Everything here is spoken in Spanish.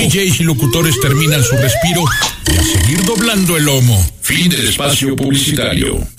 DJs y locutores terminan su respiro y a seguir doblando el lomo. Fin del espacio publicitario.